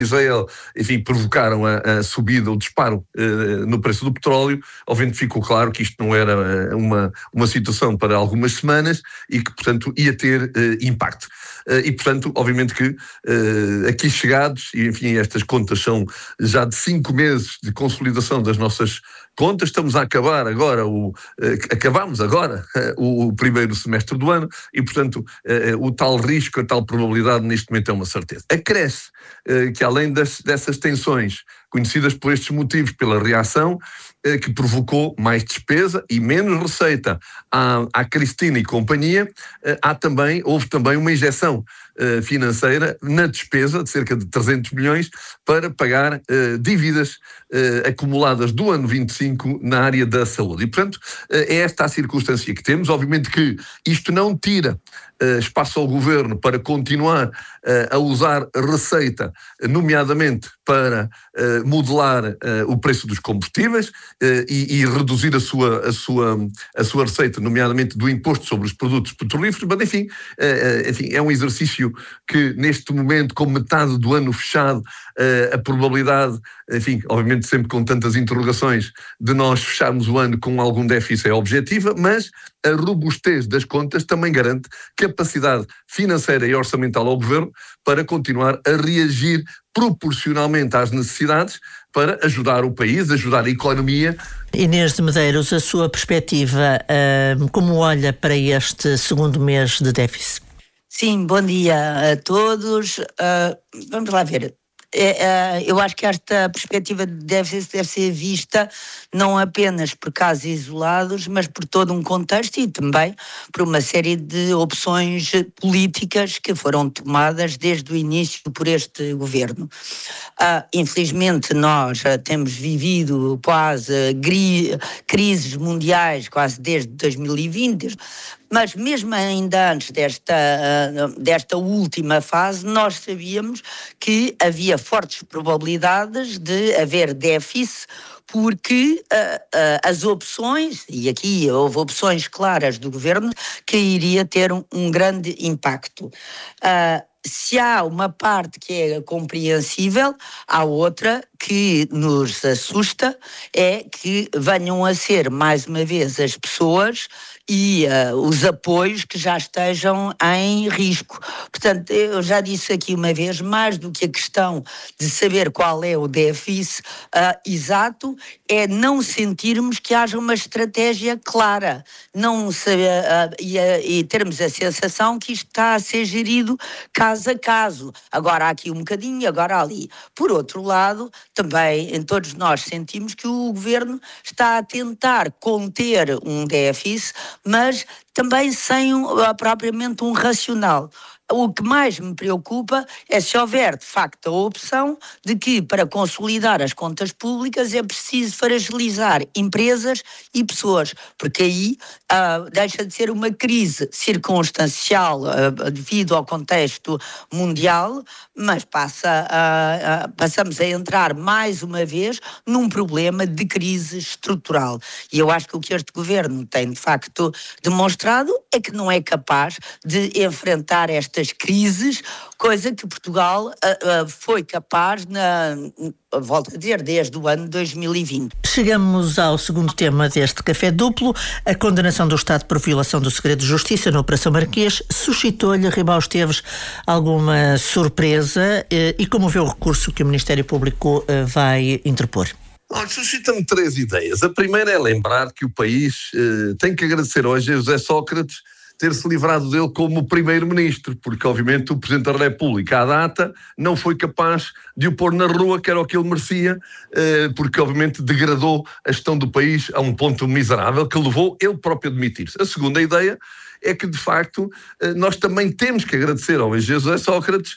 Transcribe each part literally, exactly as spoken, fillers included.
Israel, enfim, provocaram a, a subida, o disparo uh, no preço do petróleo. Obviamente ficou claro que isto não era uma, uma situação para algumas semanas e que, portanto, ia ter uh, impacto. Uh, e, portanto, obviamente que uh, aqui chegados, e enfim, estas contas são já de cinco meses de consolidação das nossas contas, estamos a acabar agora, o, uh, acabamos agora uh, o, o primeiro semestre do ano e, portanto, uh, o tal risco, a tal probabilidade neste momento é uma certeza. Acresce uh, que além das, dessas tensões conhecidas por estes motivos, pela reação, eh, que provocou mais despesa e menos receita à, à Cristina e companhia, eh, há também, houve também uma injeção eh, financeira na despesa de cerca de trezentos milhões para pagar eh, dívidas eh, acumuladas do ano vinte e cinco na área da saúde. E, portanto, eh, é esta a circunstância que temos. Obviamente que isto não tira Uh, espaço ao governo para continuar uh, a usar receita, nomeadamente para uh, modelar uh, o preço dos combustíveis uh, e, e reduzir a sua, a, sua, a sua receita, nomeadamente do imposto sobre os produtos petrolíferos, mas enfim, uh, uh, enfim, é um exercício que neste momento, com metade do ano fechado, uh, a probabilidade, enfim, obviamente sempre com tantas interrogações, de nós fecharmos o ano com algum déficit é objetiva, mas a robustez das contas também garante capacidade financeira e orçamental ao governo para continuar a reagir proporcionalmente às necessidades para ajudar o país, ajudar a economia. Inês de Medeiros, a sua perspectiva, como olha para este segundo mês de déficit? Sim, bom dia a todos. Uh, vamos lá ver. É, é, eu acho que esta perspectiva de déficit deve ser vista não apenas por casos isolados, mas por todo um contexto e também por uma série de opções políticas que foram tomadas desde o início por este governo. Ah, infelizmente nós temos vivido quase gri- crises mundiais quase desde dois mil e vinte, mas mesmo ainda antes desta, desta última fase, nós sabíamos que havia fortes probabilidades de haver déficit, porque uh, uh, as opções, e aqui houve opções claras do governo, que iria ter um, um grande impacto. Uh, Se há uma parte que é compreensível, há outra que nos assusta, é que venham a ser, mais uma vez, as pessoas e uh, os apoios que já estejam em risco. Portanto, eu já disse aqui uma vez, mais do que a questão de saber qual é o déficit uh, exato, é não sentirmos que haja uma estratégia clara, não saber, uh, e, uh, e termos a sensação que isto está a ser gerido caso a caso. Agora aqui um bocadinho, agora ali. Por outro lado, também em todos nós sentimos que o governo está a tentar conter um déficit, mas também sem um, propriamente um racional. O que mais me preocupa é se houver, de facto, a opção de que, para consolidar as contas públicas, é preciso fragilizar empresas e pessoas, porque aí uh, deixa de ser uma crise circunstancial uh, devido ao contexto mundial, mas passa a, a, passamos a entrar mais uma vez num problema de crise estrutural. E eu acho que o que este governo tem, de facto, demonstrado é que não é capaz de enfrentar estas crises, coisa que Portugal uh, uh, foi capaz, na, volto a dizer, desde o ano dois mil e vinte. Chegamos ao segundo tema deste café duplo. A condenação do Estado por violação do segredo de justiça na Operação Marquês suscitou-lhe, Ribal Esteves, alguma surpresa uh, e como vê o recurso que o Ministério Público uh, vai interpor? Suscita-me três ideias. A primeira é lembrar que o país uh, tem que agradecer hoje a José Sócrates ter-se livrado dele como primeiro-ministro, porque obviamente o Presidente da República, à data, não foi capaz de o pôr na rua, que era o que ele merecia, porque obviamente degradou a gestão do país a um ponto miserável que levou ele próprio a demitir-se. A segunda ideia é que, de facto, nós também temos que agradecer ao José Sócrates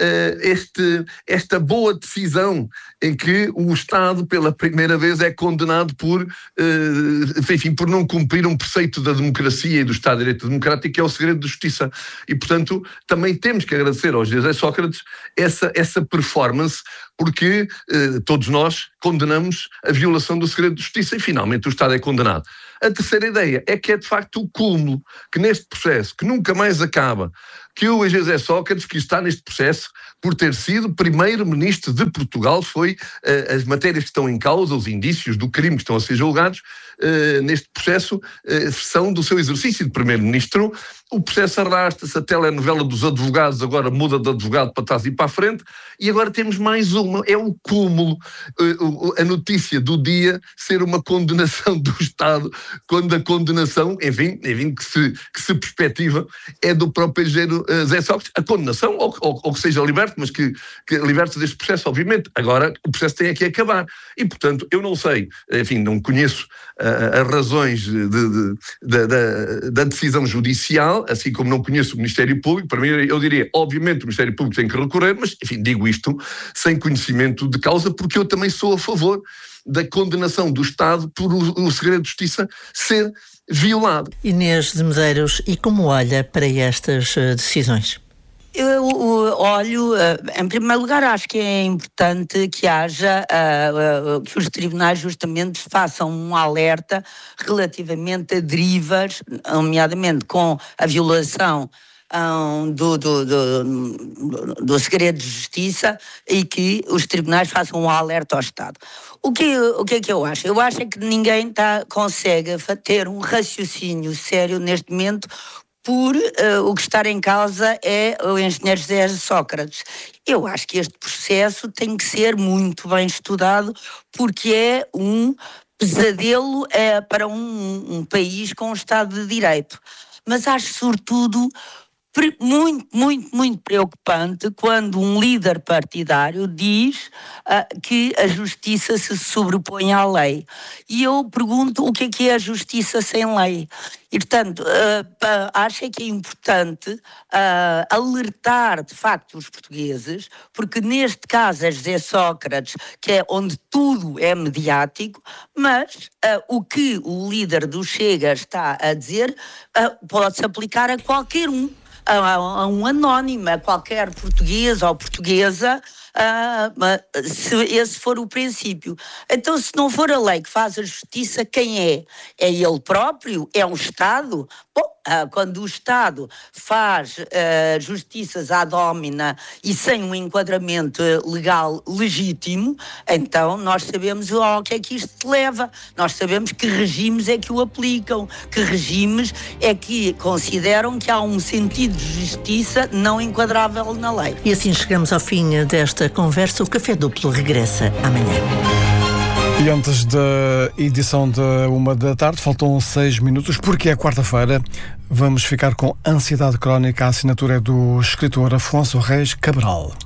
este, esta boa decisão em que o Estado, pela primeira vez, é condenado por, enfim, por não cumprir um preceito da democracia e do Estado de Direito Democrático, que é o segredo de justiça. E, portanto, também temos que agradecer ao José Sócrates essa, essa performance, porque eh, todos nós condenamos a violação do segredo de justiça e, finalmente, o Estado é condenado. A terceira ideia é que é, de facto, o cúmulo, que neste neste processo, que nunca mais acaba, que o José Sócrates, que está neste processo por ter sido primeiro-ministro de Portugal, foi uh, as matérias que estão em causa, os indícios do crime que estão a ser julgados, uh, neste processo, uh, são do seu exercício de primeiro-ministro. O processo arrasta-se, a telenovela dos advogados agora muda de advogado para trás e para a frente, e agora temos mais uma, é um cúmulo, uh, a notícia do dia ser uma condenação do Estado, quando a condenação, enfim, enfim que, se, que se perspectiva, é do próprio engenheiro uh, Zé Sócrates, a condenação, ou, ou, ou que seja liberto, mas que, que liberte deste processo, obviamente. Agora o processo tem aqui a acabar. E, portanto, eu não sei, enfim, não conheço uh, as razões de, de, de, de, da decisão judicial, assim como não conheço o Ministério Público. Para mim, eu diria, obviamente, o Ministério Público tem que recorrer, mas, enfim, digo isto sem conhecimento de causa, porque eu também sou a favor da condenação do Estado por o, o segredo de justiça ser violado. Inês de Medeiros, e como olha para estas uh, decisões? Eu olho, em primeiro lugar, acho que é importante que haja, que os tribunais justamente façam um alerta relativamente a derivas, nomeadamente com a violação Um, do, do, do, do segredo de justiça, e que os tribunais façam um alerta ao Estado. O que, o que é que eu acho? Eu acho é que ninguém tá, consegue ter um raciocínio sério neste momento, por uh, o que está em causa é o engenheiro José Sócrates. Eu acho que este processo tem que ser muito bem estudado, porque é um pesadelo é, para um, um país com um Estado de Direito. Mas acho, sobretudo, muito, muito, muito preocupante quando um líder partidário diz uh, que a justiça se sobrepõe à lei. E eu pergunto o que é que é a justiça sem lei. E, portanto, uh, acho que é importante uh, alertar, de facto, os portugueses, porque neste caso é José Sócrates, que é onde tudo é mediático, mas uh, o que o líder do Chega está a dizer uh, pode-se aplicar a qualquer um. A, a um anónimo, a qualquer português ou portuguesa, uh, se esse for o princípio. Então, se não for a lei que faz a justiça, quem é? É ele próprio? É um Estado? Bom, uh, quando o Estado faz uh, justiças ad hominem e sem um enquadramento legal legítimo, então nós sabemos ao que é que isto se leva. Nós sabemos que regimes é que o aplicam, que regimes é que consideram que há um sentido de justiça não enquadrável na lei. E assim chegamos ao fim desta conversa. O Café Duplo regressa amanhã. E antes da edição da uma da tarde, faltam seis minutos, porque é quarta-feira. Vamos ficar com Ansiedade Crónica. A assinatura é do escritor Afonso Reis Cabral.